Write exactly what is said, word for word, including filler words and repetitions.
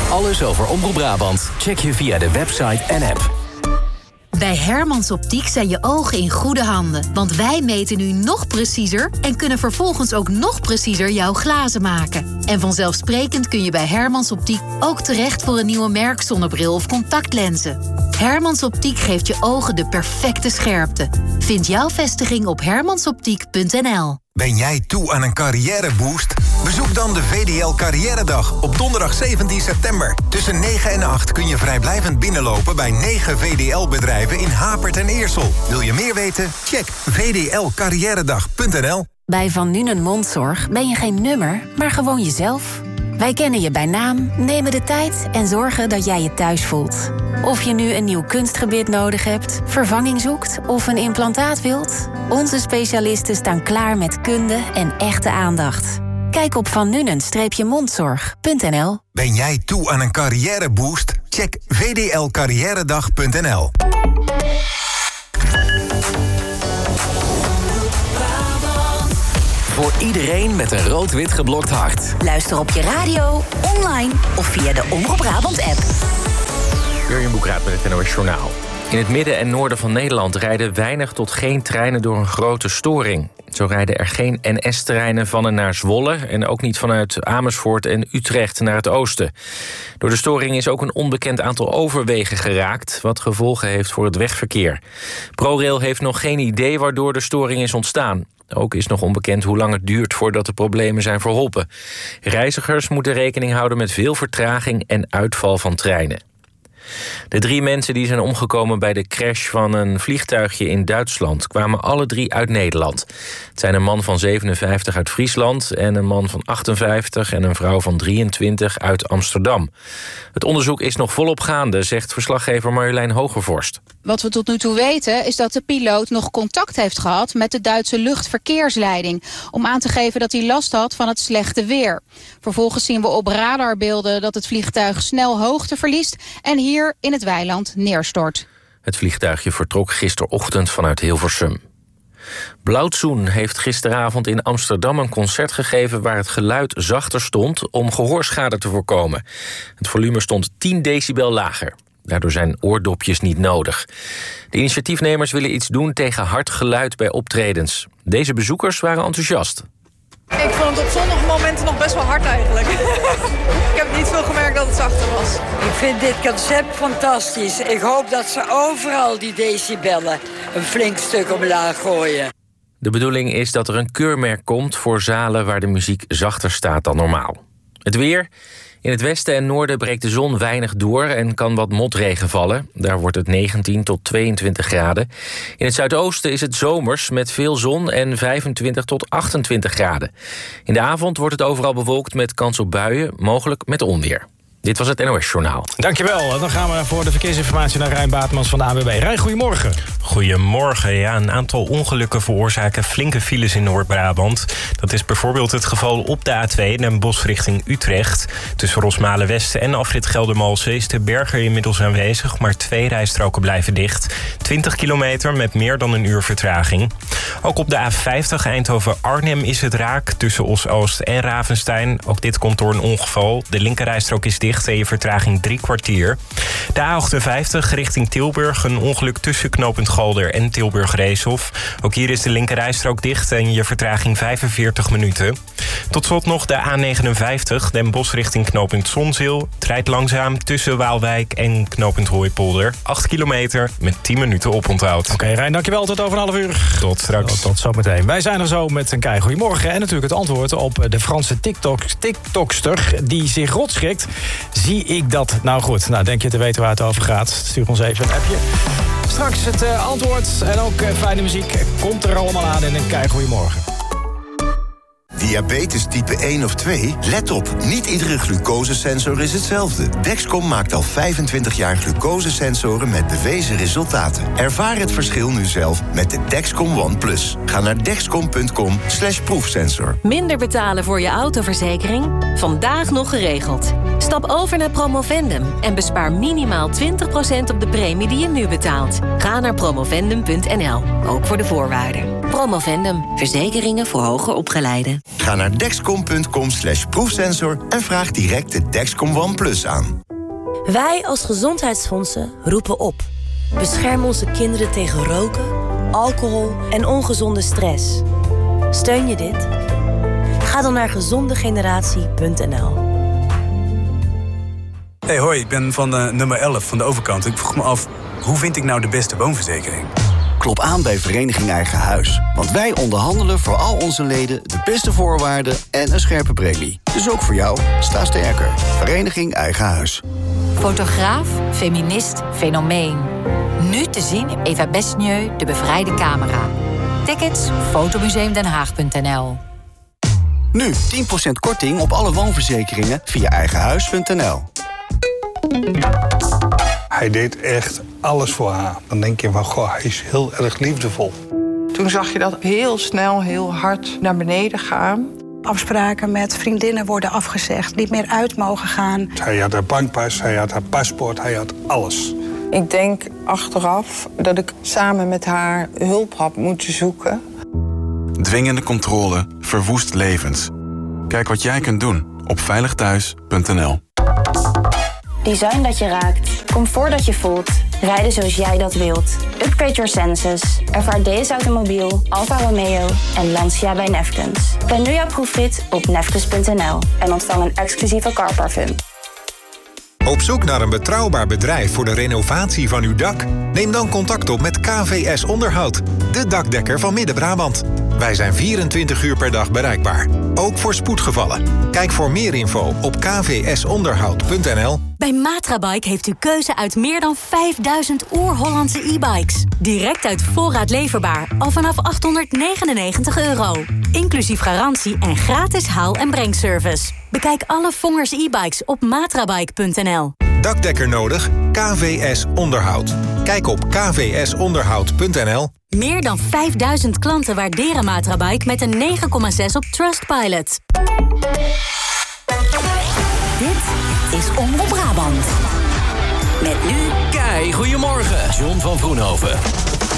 Alles over Omroep Brabant check je via de website en app. Bij Hermans Optiek zijn je ogen in goede handen. Want wij meten nu nog preciezer en kunnen vervolgens ook nog preciezer jouw glazen maken. En vanzelfsprekend kun je bij Hermans Optiek ook terecht voor een nieuwe merkzonnebril of contactlenzen. Hermans Optiek geeft je ogen de perfecte scherpte. Vind jouw vestiging op hermansoptiek punt n l. Ben jij toe aan een carrièreboost? Bezoek dan de V D L Carrièredag op donderdag zeventien september. Tussen negen en acht kun je vrijblijvend binnenlopen bij negen V D L-bedrijven in Hapert en Eersel. Wil je meer weten? Check v d l carrièredag punt n l. Bij Van Nuenen Mondzorg ben je geen nummer, maar gewoon jezelf. Wij kennen je bij naam, nemen de tijd en zorgen dat jij je thuis voelt. Of je nu een nieuw kunstgebit nodig hebt, vervanging zoekt of een implantaat wilt, onze specialisten staan klaar met kunde en echte aandacht. Kijk op van nuenen mondzorg punt n l. Ben jij toe aan een carrièreboost? Check v d l carrièredag punt n l. Voor iedereen met een rood-wit geblokt hart. Luister op je radio, online of via de Omroep Brabant-app. Jurjen Boekraat met het N O S Journaal. In het midden en noorden van Nederland rijden weinig tot geen treinen door een grote storing. Zo rijden er geen N S-treinen van en naar Zwolle en ook niet vanuit Amersfoort en Utrecht naar het oosten. Door de storing is ook een onbekend aantal overwegen geraakt, wat gevolgen heeft voor het wegverkeer. ProRail heeft nog geen idee waardoor de storing is ontstaan. Ook is nog onbekend hoe lang het duurt voordat de problemen zijn verholpen. Reizigers moeten rekening houden met veel vertraging en uitval van treinen. De drie mensen die zijn omgekomen bij de crash van een vliegtuigje in Duitsland kwamen alle drie uit Nederland. Het zijn een man van zevenenvijftig uit Friesland en een man van achtenvijftig en een vrouw van drieëntwintig uit Amsterdam. Het onderzoek is nog volop gaande, zegt verslaggever Marjolein Hogevorst. Wat we tot nu toe weten is dat de piloot nog contact heeft gehad met de Duitse luchtverkeersleiding, om aan te geven dat hij last had van het slechte weer. Vervolgens zien we op radarbeelden dat het vliegtuig snel hoogte verliest en hier in het weiland neerstort. Het vliegtuigje vertrok gisterochtend vanuit Hilversum. Blauwtsoen heeft gisteravond in Amsterdam een concert gegeven waar het geluid zachter stond om gehoorschade te voorkomen. Het volume stond tien decibel lager. Daardoor zijn oordopjes niet nodig. De initiatiefnemers willen iets doen tegen hard geluid bij optredens. Deze bezoekers waren enthousiast. Ik vond het op sommige momenten nog best wel hard eigenlijk. Ik heb niet veel gemerkt dat het zachter was. Ik vind dit concept fantastisch. Ik hoop dat ze overal die decibellen een flink stuk omlaag gooien. De bedoeling is dat er een keurmerk komt voor zalen waar de muziek zachter staat dan normaal. Het weer. In het westen en noorden breekt de zon weinig door en kan wat motregen vallen. Daar wordt het negentien tot tweeëntwintig graden. In het zuidoosten is het zomers met veel zon en vijfentwintig tot achtentwintig graden. In de avond wordt het overal bewolkt met kans op buien, mogelijk met onweer. Dit was het N O S-journaal. Dankjewel. Dan gaan we voor de verkeersinformatie naar Rijn Baatmans van de A N W B. Rijn, goedemorgen. Goedemorgen. Ja, een aantal ongelukken veroorzaken flinke files in Noord-Brabant. Dat is bijvoorbeeld het geval op de A twee, Den Bosch richting Utrecht. Tussen Rosmalen-West en afrit Geldermalsen is de berger inmiddels aanwezig, maar twee rijstroken blijven dicht. twintig kilometer met meer dan een uur vertraging. Ook op de A vijftig Eindhoven-Arnhem is het raak tussen Os-Oost en Ravenstein. Ook dit komt door een ongeval. De linkerrijstrook is dicht en je vertraging drie kwartier. De A achtenvijftig richting Tilburg, een ongeluk tussen knooppunt Galder en Tilburg-Reeshof. Ook hier is de linkerrijstrook dicht en je vertraging vijfenveertig minuten. Tot slot nog de A negenenvijftig, Den Bosch richting knooppunt Zonzeel. Het rijdt langzaam tussen Waalwijk en knooppunt Hooipolder. acht kilometer met tien minuten oponthoud. Oké, okay, Rijn, dankjewel. Tot over een half uur. Tot straks. Tot, tot zometeen. Wij zijn er zo met een kei goedemorgen. En natuurlijk het antwoord op de Franse TikTok, TikTokster die zich rot schrikt. Zie ik dat nou goed? Nou, denk je te weten waar het over gaat? Stuur ons even een appje. Straks het uh, antwoord en ook uh, fijne muziek komt er allemaal aan in een kei goedemorgen. Diabetes type één of twee? Let op, niet iedere glucosesensor is hetzelfde. Dexcom maakt al vijfentwintig jaar glucosesensoren met bewezen resultaten. Ervaar het verschil nu zelf met de Dexcom One Plus. Ga naar dexcom punt com slash proefsensor. Minder betalen voor je autoverzekering? Vandaag nog geregeld. Stap over naar Promovendum en bespaar minimaal twintig procent op de premie die je nu betaalt. Ga naar promovendum punt n l, ook voor de voorwaarden. Promovendum. Verzekeringen voor hoger opgeleiden. Ga naar dexcom punt com slash proefsensor en vraag direct de Dexcom One Plus aan. Wij als gezondheidsfondsen roepen op. Bescherm onze kinderen tegen roken, alcohol en ongezonde stress. Steun je dit? Ga dan naar gezondegeneratie punt n l. Hey, hoi, ik ben van uh, nummer elf van de overkant. Ik vroeg me af, hoe vind ik nou de beste woonverzekering? Klop aan bij Vereniging Eigen Huis. Want wij onderhandelen voor al onze leden de beste voorwaarden en een scherpe premie. Dus ook voor jou, sta sterker. Vereniging Eigen Huis. Fotograaf, feminist, fenomeen. Nu te zien in Eva Besnieu, De Bevrijde Camera. Tickets, fotomuseumdenhaag punt n l. Nu tien procent korting op alle woonverzekeringen via eigenhuis punt n l. Hij deed echt alles voor haar. Dan denk je van, goh, hij is heel erg liefdevol. Toen zag je dat heel snel, heel hard naar beneden gaan. Afspraken met vriendinnen worden afgezegd, niet meer uit mogen gaan. Hij had haar bankpas, hij had haar paspoort, hij had alles. Ik denk achteraf dat ik samen met haar hulp had moeten zoeken. Dwingende controle verwoest levens. Kijk wat jij kunt doen op veilig thuis punt n l. Design dat je raakt. Comfort dat je voelt. Rijden zoals jij dat wilt. Upgrade your senses. Ervaar deze Automobiel, Alfa Romeo en Lancia bij Nefkens. Plan nu jouw proefrit op nefkens punt n l en ontvang een exclusieve carparfum. Op zoek naar een betrouwbaar bedrijf voor de renovatie van uw dak? Neem dan contact op met K V S Onderhoud, de dakdekker van Midden-Brabant. Wij zijn vierentwintig uur per dag bereikbaar, ook voor spoedgevallen. Kijk voor meer info op k v s onderhoud punt n l. Bij Matrabike heeft u keuze uit meer dan vijfduizend oer-Hollandse e-bikes. Direct uit voorraad leverbaar, al vanaf achthonderdnegenennegentig euro. Inclusief garantie en gratis haal- en brengservice. Bekijk alle Vongers e-bikes op matrabike punt n l. Dakdekker nodig? K V S Onderhoud. Kijk op k v s onderhoud punt n l. Meer dan vijfduizend klanten waarderen Matrabike met een negen komma zes op Trustpilot. Dit is Omroep Brabant. Met nu... Kei, goedemorgen. John van Vroenhoven.